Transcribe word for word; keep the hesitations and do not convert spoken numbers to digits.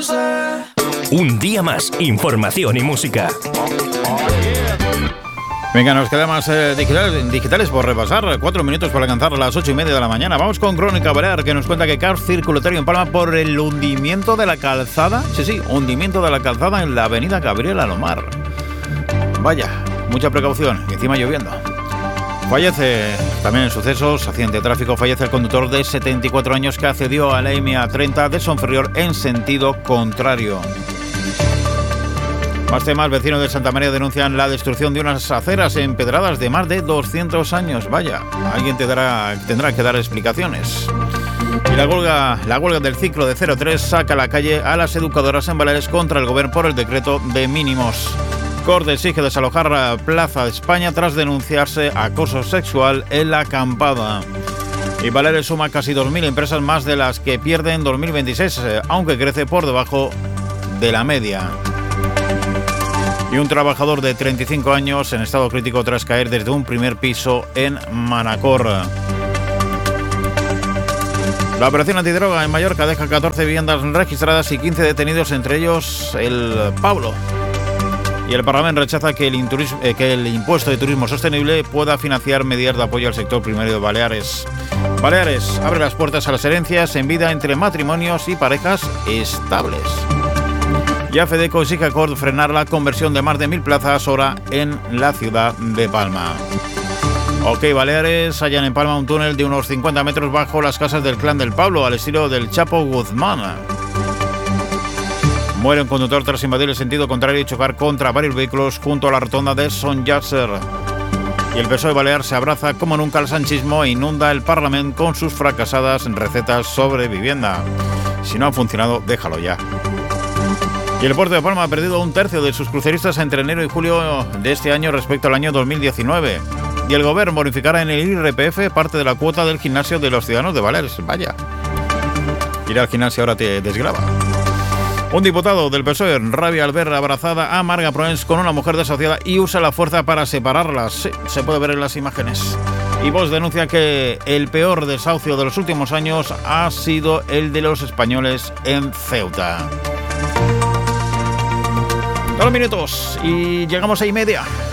Un día más, información y música. Venga, nos quedamos eh, digitales, digitales por repasar. Cuatro minutos para alcanzar las ocho y media de la mañana. Vamos con Crónica Balear, que nos cuenta que caos circulatorio en Palma por el hundimiento de la calzada. Sí, sí, hundimiento de la calzada en la avenida Gabriel Alomar. Vaya, mucha precaución, y encima lloviendo. Fallece, también en sucesos, accidente de tráfico, fallece el conductor de setenta y cuatro años que accedió a la M A treinta de Sonferriol en sentido contrario. Más temas, vecinos de Santa María denuncian la destrucción de unas aceras empedradas de más de doscientos años. Vaya, alguien tendrá, tendrá que dar explicaciones. Y la huelga, la huelga del ciclo de cero tres saca a la calle a las educadoras en Baleares contra el gobierno por el decreto de mínimos. Corde exige desalojar la Plaza de España tras denunciarse acoso sexual en la acampada. Y Baleares suma casi dos mil empresas más de las que pierde en dos mil veintiséis, aunque crece por debajo de la media. Y un trabajador de treinta y cinco años en estado crítico tras caer desde un primer piso en Manacor. La operación antidroga en Mallorca deja catorce viviendas registradas y quince detenidos, entre ellos el Pablo. Y el Parlamento rechaza que el, inturismo, eh, que el impuesto de turismo sostenible pueda financiar medidas de apoyo al sector primario de Baleares. Baleares abre las puertas a las herencias en vida entre matrimonios y parejas estables. Ya Fedeco exige a Cord frenar la conversión de más de mil plazas hora en la ciudad de Palma. Ok, Baleares hallan en Palma un túnel de unos cincuenta metros bajo las casas del clan del Pablo, al estilo del Chapo Guzmán. Muere un conductor tras invadir el sentido contrario y chocar contra varios vehículos junto a la rotonda de Son Llàtzer. Y el P S O E Balear se abraza como nunca al sanchismo e inunda el Parlamento con sus fracasadas recetas sobre vivienda. Si no ha funcionado, déjalo ya. Y el puerto de Palma ha perdido un tercio de sus cruceristas entre enero y julio de este año respecto al año dos mil diecinueve. Y el gobierno bonificará en el I R P F parte de la cuota del gimnasio de los ciudadanos de Baleares. Vaya. Ir al gimnasio ahora te desgrava. Un diputado del P S O E rabia al ver abrazada a Marga Proens con una mujer desociada y usa la fuerza para separarlas. Sí, se puede ver en las imágenes. Y Vox denuncia que el peor desahucio de los últimos años ha sido el de los españoles en Ceuta. Dos minutos y llegamos a y media.